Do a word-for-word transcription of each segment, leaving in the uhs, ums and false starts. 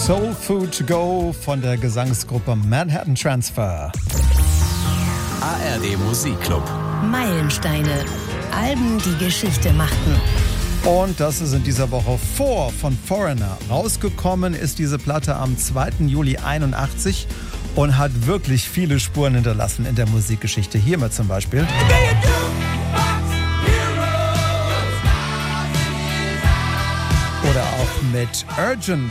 Soul Food to Go von der Gesangsgruppe Manhattan Transfer. A R D Musikclub. Meilensteine. Alben, die Geschichte machten. Und das ist in dieser Woche Four von Foreigner. Rausgekommen ist diese Platte am zweiten Juli einundachtzig und hat wirklich viele Spuren hinterlassen in der Musikgeschichte. Hier mal zum Beispiel. Oder auch mit Urgent.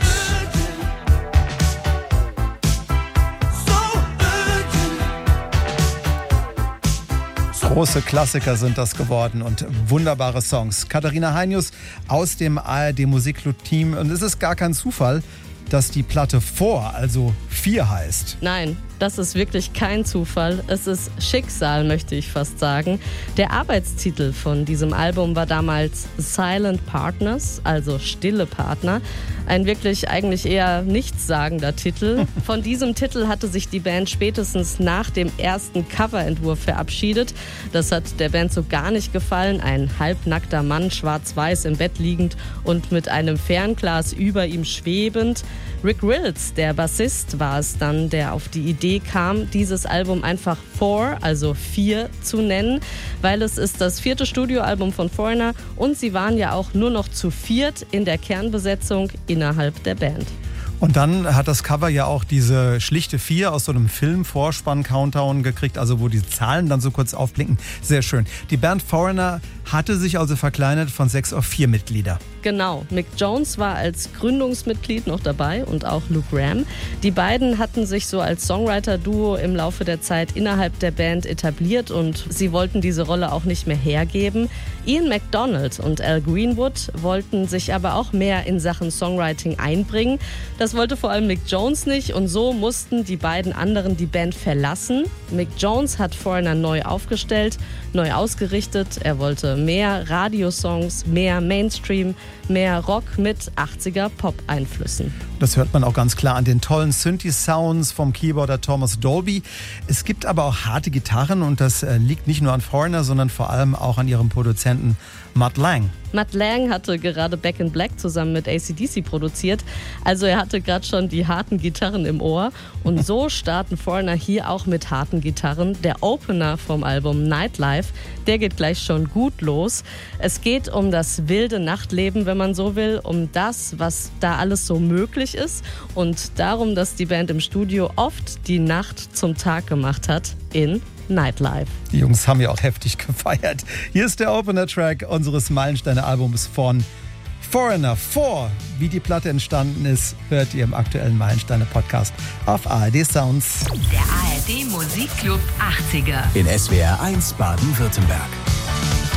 Große Klassiker sind das geworden und wunderbare Songs. Katharina Heinius aus dem A R D Musikclub-Team. Und es ist gar kein Zufall, dass die Platte Four, also vier heißt. Nein, das ist wirklich kein Zufall. Es ist Schicksal, möchte ich fast sagen. Der Arbeitstitel von diesem Album war damals Silent Partners, also stille Partner. Ein wirklich eigentlich eher nichtssagender Titel. Von diesem Titel hatte sich die Band spätestens nach dem ersten Coverentwurf verabschiedet. Das hat der Band so gar nicht gefallen. Ein halbnackter Mann, schwarz-weiß im Bett liegend und mit einem Fernglas über ihm schwebend. Rick Wills, der Bassist, war es dann, der auf die Idee kam, dieses Album einfach Four, also vier, zu nennen, weil es ist das vierte Studioalbum von Foreigner und sie waren ja auch nur noch zu viert in der Kernbesetzung innerhalb der Band. Und dann hat das Cover ja auch diese schlichte vier aus so einem Film-Vorspann-Countdown gekriegt, also wo die Zahlen dann so kurz aufblinken. Sehr schön. Die Band Foreigner hatte sich also verkleinert von sechs auf vier Mitglieder. Genau, Mick Jones war als Gründungsmitglied noch dabei und auch Lou Gramm. Die beiden hatten sich so als Songwriter-Duo im Laufe der Zeit innerhalb der Band etabliert und sie wollten diese Rolle auch nicht mehr hergeben. Ian MacDonald und Al Greenwood wollten sich aber auch mehr in Sachen Songwriting einbringen. Das wollte vor allem Mick Jones nicht und so mussten die beiden anderen die Band verlassen. Mick Jones hat Foreigner neu aufgestellt, neu ausgerichtet. Er wollte mehr Radiosongs, mehr Mainstream, mehr Rock mit achtziger Pop-Einflüssen. Das hört man auch ganz klar an den tollen Synthi-Sounds vom Keyboarder Thomas Dolby. Es gibt aber auch harte Gitarren und das liegt nicht nur an Foreigner, sondern vor allem auch an ihrem Produzenten Mutt Lange. Mutt Lange hatte gerade Back in Black zusammen mit A C D C produziert, also er hatte gerade schon die harten Gitarren im Ohr und so starten Foreigner hier auch mit harten Gitarren. Der Opener vom Album Nightlife, der geht gleich schon gut los. Es geht um das wilde Nachtleben, wenn man so will, um das, was da alles so möglich ist und darum, dass die Band im Studio oft die Nacht zum Tag gemacht hat in Nightlife. Die Jungs haben ja auch heftig gefeiert. Hier ist der Opener-Track unseres Meilensteine-Albums von Foreigner. Four, wie die Platte entstanden ist, hört ihr im aktuellen Meilensteine-Podcast auf A R D Sounds. Der A R D Musikclub achtziger. In S W R eins Baden-Württemberg.